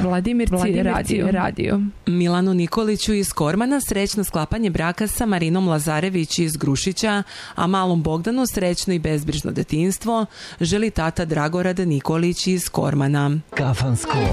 Vladimirci radio. Milanu Nikoliću iz Kormana srećno sklapanje braka sa Marinom Lazarević iz Grušića, a malom Bogdanu srećno i bezbrižno detinjstvo želi tata Dragorad Nikolić iz Kormana. Kafansko